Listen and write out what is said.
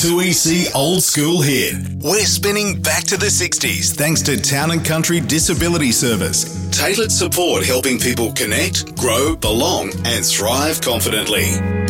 2EC Old School Hit. We're spinning back to the 60s thanks to Town & Country Disability Service. Tailored support helping people connect, grow, belong and thrive confidently.